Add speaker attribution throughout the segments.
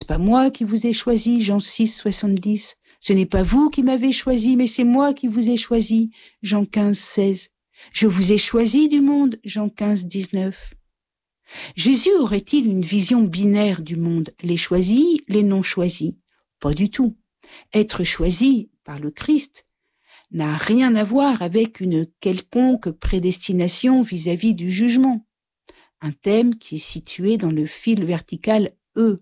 Speaker 1: pas moi qui vous ai choisi, Jean 6, 70. Ce n'est pas vous qui m'avez choisi, mais c'est moi qui vous ai choisi, Jean 15, 16. Je vous ai choisi du monde, Jean 15, 19. Jésus aurait-il une vision binaire du monde, les choisis, les non choisis? Pas du tout. Être choisi par le Christ n'a rien à voir avec une quelconque prédestination vis-à-vis du jugement. Un thème qui est situé dans le fil vertical E.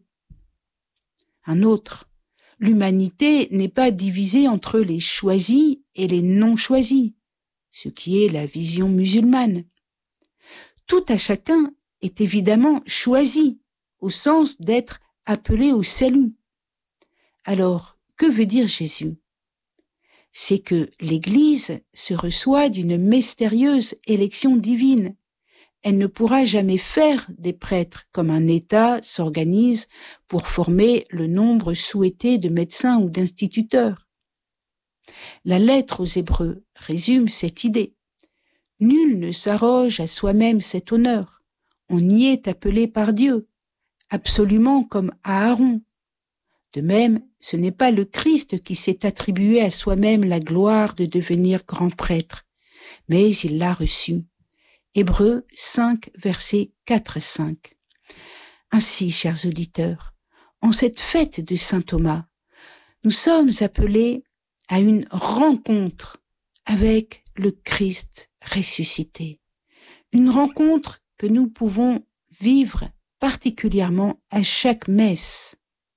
Speaker 1: Un autre. L'humanité n'est pas divisée entre les choisis et les non choisis, ce qui est la vision musulmane. Tout à chacun est évidemment choisi, au sens d'être appelé au salut. Alors, que veut dire Jésus? C'est que l'Église se reçoit d'une mystérieuse élection divine. Elle ne pourra jamais faire des prêtres comme un État s'organise pour former le nombre souhaité de médecins ou d'instituteurs. La lettre aux Hébreux résume cette idée. Nul ne s'arroge à soi-même cet honneur. On y est appelé par Dieu, absolument comme Aaron. De même, ce n'est pas le Christ qui s'est attribué à soi-même la gloire de devenir grand prêtre, mais il l'a reçue. Hébreux 5, versets 4 et 5. Ainsi, chers auditeurs, en cette fête de saint Thomas, nous sommes appelés à une rencontre avec le Christ ressuscité. Une rencontre que nous pouvons vivre particulièrement à chaque messe,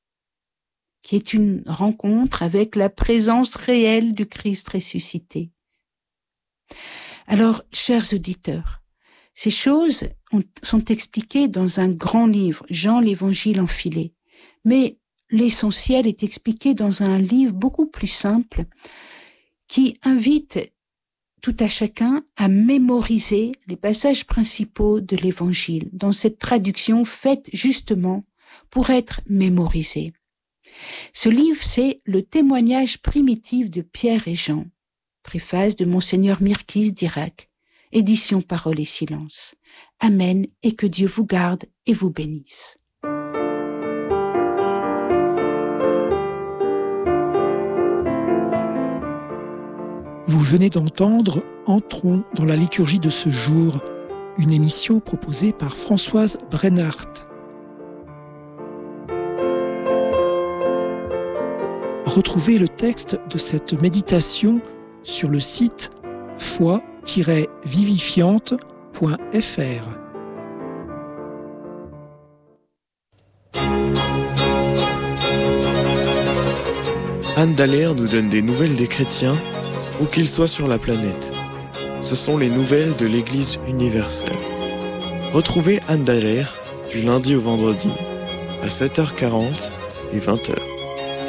Speaker 1: qui est une rencontre avec la présence réelle du Christ ressuscité. Alors, chers auditeurs, ces choses sont expliquées dans un grand livre, Jean l'Évangile enfilé. Mais l'essentiel est expliqué dans un livre beaucoup plus simple qui invite tout à chacun à mémoriser les passages principaux de l'Évangile dans cette traduction faite justement pour être mémorisée. Ce livre, c'est le témoignage primitif de Pierre et Jean, préface de Monseigneur Mirkis d'Irak, édition Parole et Silence. Amen et que Dieu vous garde et vous bénisse.
Speaker 2: Vous venez d'entendre Entrons dans la liturgie de ce jour, une émission proposée par Françoise Brennart. Retrouvez le texte de cette méditation sur le site foi-vivifiante.fr.
Speaker 3: Anne Dallaire nous donne des nouvelles des chrétiens, où qu'ils soient sur la planète. Ce sont les nouvelles de l'Église universelle. Retrouvez Anne Dallaire du lundi au vendredi à 7h40 et 20h.